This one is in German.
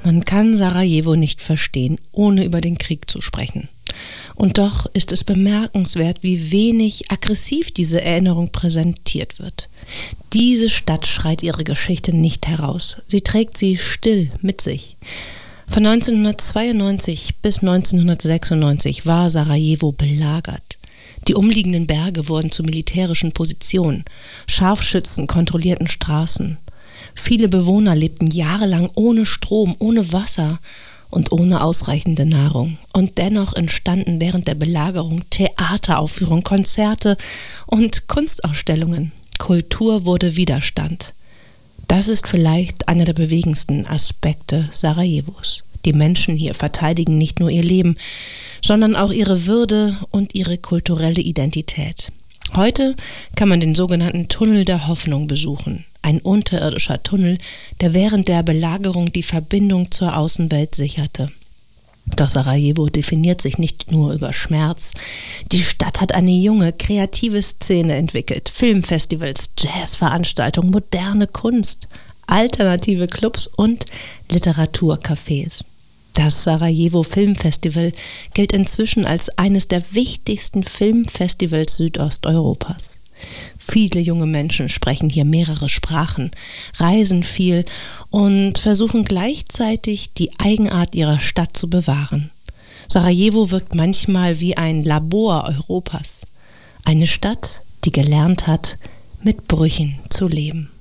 Man kann Sarajevo nicht verstehen, ohne über den Krieg zu sprechen. Und doch ist es bemerkenswert, wie wenig aggressiv diese Erinnerung präsentiert wird. Diese Stadt schreit ihre Geschichte nicht heraus. Sie trägt sie still mit sich. Von 1992 bis 1996 war Sarajevo belagert. Die umliegenden Berge wurden zu militärischen Positionen. Scharfschützen kontrollierten Straßen. Viele Bewohner lebten jahrelang ohne Strom, ohne Wasser und ohne ausreichende Nahrung. Und dennoch entstanden während der Belagerung Theateraufführungen, Konzerte und Kunstausstellungen. Kultur wurde Widerstand. Das ist vielleicht einer der bewegendsten Aspekte Sarajevos. Die Menschen hier verteidigen nicht nur ihr Leben, sondern auch ihre Würde und ihre kulturelle Identität. Heute kann man den sogenannten Tunnel der Hoffnung besuchen. Ein unterirdischer Tunnel, der während der Belagerung die Verbindung zur Außenwelt sicherte. Doch Sarajevo definiert sich nicht nur über Schmerz. Die Stadt hat eine junge, kreative Szene entwickelt. Filmfestivals, Jazzveranstaltungen, moderne Kunst, alternative Clubs und Literaturcafés. Das Sarajevo Filmfestival gilt inzwischen als eines der wichtigsten Filmfestivals Südosteuropas. Viele junge Menschen sprechen hier mehrere Sprachen, reisen viel und versuchen gleichzeitig die Eigenart ihrer Stadt zu bewahren. Sarajevo wirkt manchmal wie ein Labor Europas. Eine Stadt, die gelernt hat, mit Brüchen zu leben.